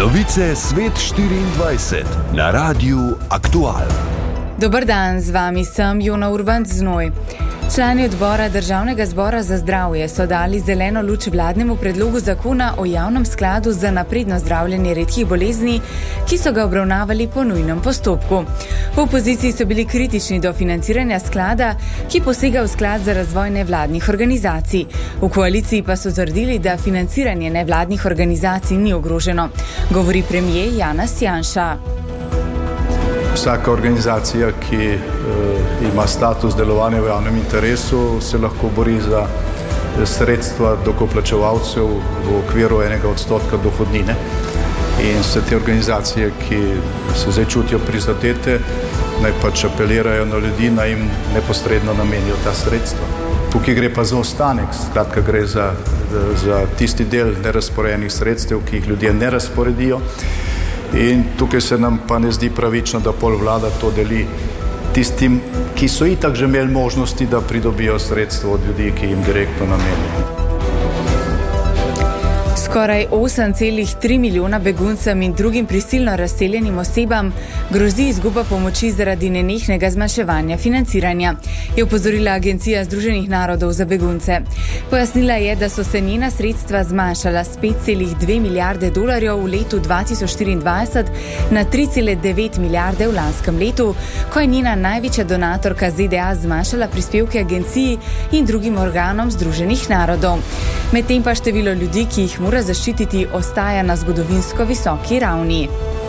Novice Svet 24 na Radiu Aktual. Dober dan, z vami sem Jona Urbanc Znoj. Člani odbora Državnega zbora za zdravje so dali zeleno luč vladnemu predlogu zakona o javnem skladu za napredno zdravljenje redkih bolezni, ki so ga obravnavali po nujnem postopku. V opoziciji so bili kritični do financiranja sklada, ki posega v sklad za razvoj nevladnih organizacij. V koaliciji pa so trdili, da financiranje nevladnih organizacij ni ogroženo, govori premier Janez Janša. Vsaka organizacija, ki ima status delovanja v javnem interesu, se lahko bori za sredstva davkoplačevalcev v okviru 1% dohodnine. In vse te organizacije, ki se zdaj čutijo prizadete, naj pač apelirajo na ljudi, naj jim neposredno namenijo ta sredstva. Tukaj gre pa za ostanek, skratka gre za tisti del nerazporejenih sredstev, ki jih ljudje ne razporedijo. In tukaj se nam pa ne zdi pravično, da pol vlada to deli tistim, ki so itak že imeli možnosti, da pridobijo sredstvo od ljudi, ki jim direktno namenijo. Skoraj 8,3 milijona beguncem in drugim prisilno razseljenim osebam grozi izguba pomoči zaradi nenehnega zmanjševanja financiranja, je opozorila Agencija Združenih narodov za begunce. Pojasnila je, da so se njena sredstva zmanjšala s 5,2 milijarde dolarjev v letu 2024 na 3,9 milijarde v lanskem letu, ko je njena največja donatorka ZDA zmanjšala prispevke agenciji in drugim organom Združenih narodov. Medtem pa število ljudi, ki jih mora zaščititi, ostaja na zgodovinsko visoki ravni.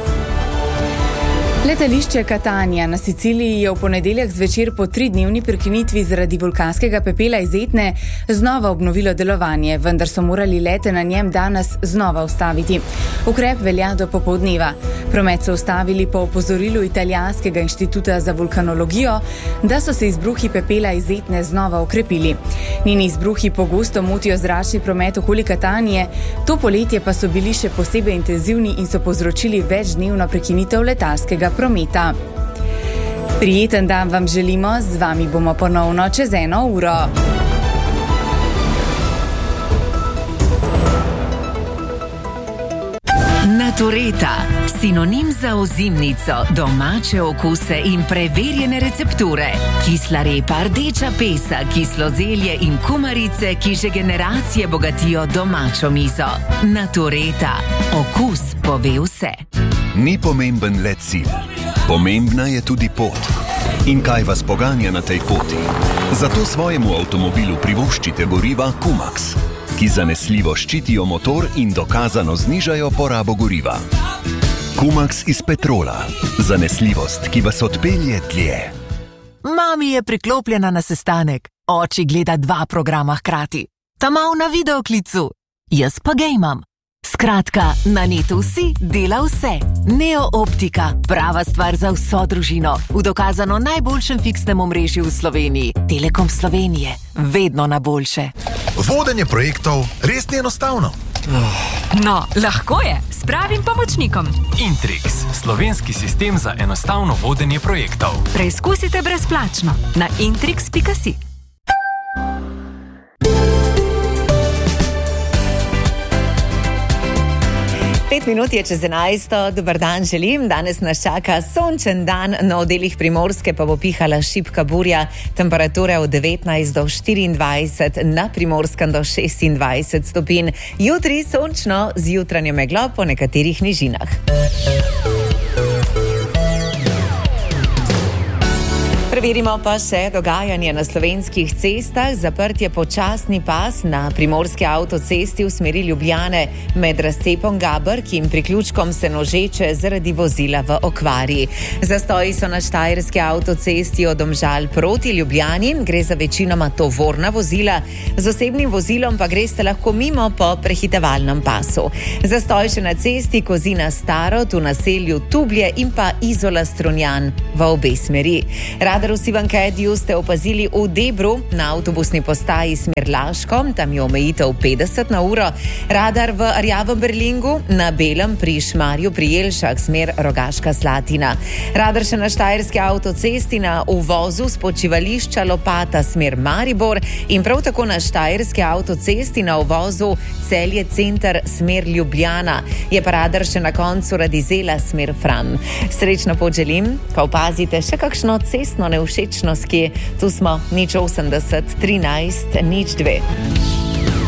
Letališče Catania na Siciliji je v ponedeljek zvečer po 3-dnevni prekinitvi zaradi vulkanskega pepela iz Etne znova obnovilo delovanje, vendar so morali lete na njem danes znova ustaviti. Ukrep velja do popoldneva. Promet so ustavili po opozorilu Italijanskega inštituta za vulkanologijo, da so se izbruhi pepela iz Etne znova okrepili. Njeni izbruhi pogosto motijo zračni promet okoli Catanije, to poletje pa so bili še posebej intenzivni in so povzročili večdnevno prekinitev letalskega prometa. Prijeten dan vam želimo, z vami bomo ponovno čez 1 uro. Natureta, sinonim za ozimnico, domače okuse in preverjene recepture. Kisla repa, rdeča pesa, kislo zelje in kumarice, ki že generacije bogatijo domačo mizo. Natureta, okus pove vse. Ni pomemben le cilj, pomembna je tudi pot. In kaj vas poganja na tej poti? Zato svojemu avtomobilu privoščite goriva Kumax, ki zanesljivo ščitijo motor in dokazano znižajo porabo goriva. Kumax iz petrola. Zanesljivost, ki vas odpelje dlje. Mami je priklopljena na sestanek. Oči gleda 2 programa hkrati. Ta mal na videoklicu. Jaz pa gejmam. Skratka, na netu vsi dela vse. Neo Optika, prava stvar za vso družino. V dokazano najboljšem fiksnem omrežju v Sloveniji. Telekom Slovenije. Vedno na boljše. Vodenje projektov res ni enostavno. No, lahko je, s pravim pomočnikom. Intrix, slovenski sistem za enostavno vodenje projektov. Preizkusite brezplačno na intrix.si. 5 minut je čez 11. Dobar dan želim. Danes nas čaka sončen dan, na oddelih Primorske pa bo pihala šibka burja. Temperature od 19 do 24, na Primorskem do 26 stopinj. Jutri sončno z jutranjo meglo po nekaterih nižinah. Preverimo pa še dogajanje na slovenskih cestah. Zaprt je počasni pas na primorski avtocesti v smeri Ljubljane med razcepom Gabrk in priključkom Senožeče zaradi vozila v okvari. Zastoji so na štajerski avtocesti od Domžal proti Ljubljani. Gre za večinoma tovorna vozila, z osebnim vozilom pa greste lahko mimo po prehitevalnem pasu. Zastoj še na cesti Kozina Starod v naselju Tublje in pa Izola Strunjan v obe smeri. Radar v sivem kediju ste opazili v Debru na avtobusni postaji smer Laško, tam je omejitev 50 na uro. Radar v rjavem Berlingu, na belem pri Šmarju pri Jelšah smer Rogaška Slatina. Radar še na štajerski avtocesti na uvozu s počivališča Lopata smer Maribor in prav tako na štajerski avtocesti na uvozu Celje center smer Ljubljana. Je pa radar še na koncu Radizela smer Fran. Srečno pot želim, pa opazite še kakšno cestno nevšečnost, ki tu smo 080 13 02.